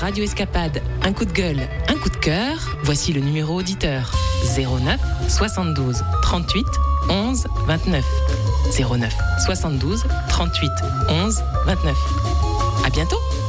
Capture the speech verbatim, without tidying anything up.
Radio Escapade, un coup de gueule, un coup de cœur, voici le numéro auditeur zéro neuf soixante-douze trente-huit onze vingt-neuf. zéro neuf soixante-douze trente-huit onze vingt-neuf. À bientôt!